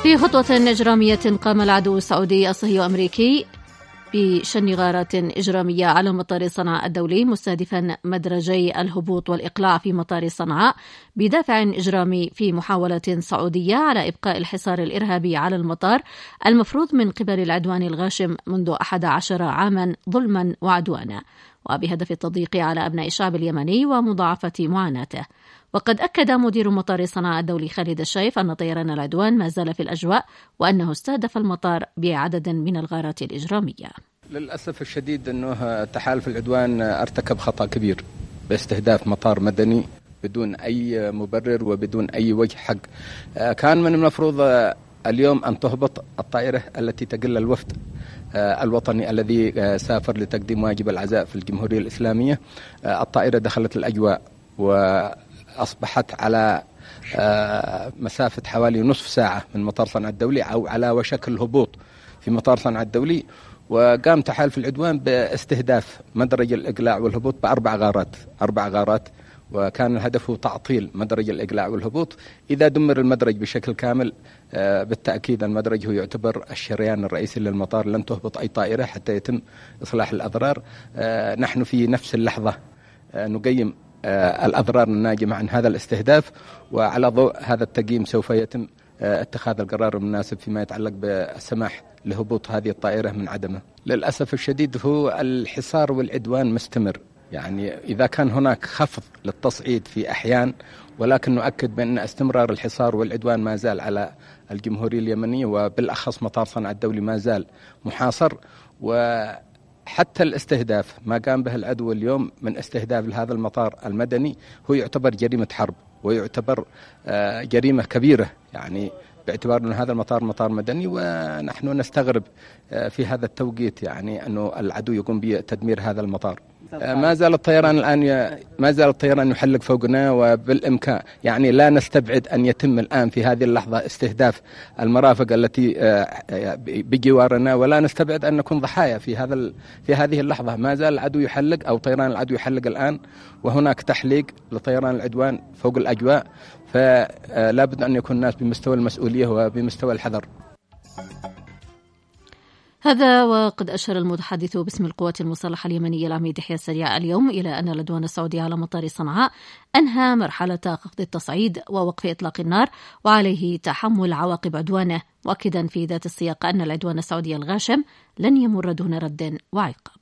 في خطوة إجرامية قام العدو السعودي الصهيوني الأمريكي بشن غارات إجرامية على مطار صنعاء الدولي مستهدفا مدرجي الهبوط والإقلاع في مطار صنعاء بدافع إجرامي في محاولة سعودية على إبقاء الحصار الإرهابي على المطار المفروض من قبل العدوان الغاشم منذ 11 عاما ظلما وعدوانا، وبهدف التضييق على أبناء الشعب اليمني ومضاعفة معاناته. وقد أكد مدير مطار صنعاء الدولي خالد الشايف أن طيران العدوان ما زال في الأجواء وأنه استهدف المطار بعدد من الغارات الإجرامية. للأسف الشديد أنه تحالف العدوان ارتكب خطأ كبير باستهداف مطار مدني بدون أي مبرر وبدون أي وجه حق. كان من المفروض اليوم أن تهبط الطائرة التي تقل الوفد الوطني الذي سافر لتقديم واجب العزاء في الجمهورية الإسلامية. الطائرة دخلت الأجواء وأصبحت على مسافة حوالي نصف ساعة من مطار صنعاء الدولي أو على وشك الهبوط في مطار صنعاء الدولي، وقام تحالف العدوان باستهداف مدرج الإقلاع والهبوط أربع غارات، وكان الهدف هو تعطيل مدرج الإقلاع والهبوط. إذا دمر المدرج بشكل كامل بالتأكيد المدرج هو يعتبر الشريان الرئيسي للمطار، لن تهبط أي طائرة حتى يتم إصلاح الأضرار. نحن في نفس اللحظة نقيم الأضرار الناجمة عن هذا الاستهداف، وعلى ضوء هذا التقييم سوف يتم اتخاذ القرار المناسب فيما يتعلق بالسماح لهبوط هذه الطائرة من عدمه. للأسف الشديد هو الحصار والعدوان مستمر، يعني إذا كان هناك خفض للتصعيد في أحيان، ولكن نؤكد بأن استمرار الحصار والعدوان ما زال على الجمهورية اليمنية، وبالأخص مطار صنعاء الدولي ما زال محاصر. وحتى الاستهداف ما قام به العدو اليوم من استهداف لهذا المطار المدني هو يعتبر جريمة حرب، ويعتبر جريمة كبيرة، يعني باعتبار أن هذا المطار مطار مدني، ونحن نستغرب في هذا التوقيت يعني أنه العدو يقوم بتدمير هذا المطار. ما زال الطيران يحلق فوقنا، وبالإمكان يعني لا نستبعد أن يتم الآن في هذه اللحظة استهداف المرافق التي بجوارنا، ولا نستبعد أن نكون ضحايا في هذه اللحظة. ما زال العدو يحلق أو طيران العدو يحلق الآن، وهناك تحليق لطيران العدوان فوق الأجواء، فلا بد أن يكون الناس بمستوى المسؤولية وبمستوى الحذر. هذا وقد أشار المتحدث باسم القوات المسلحة اليمنية العميد يحيى السريع اليوم إلى أن العدوان السعودي على مطار صنعاء أنهى مرحلة خفض التصعيد ووقف إطلاق النار، وعليه تحمل عواقب عدوانه، مؤكدا في ذات السياق أن العدوان السعودي الغاشم لن يمر دون رد وعقاب.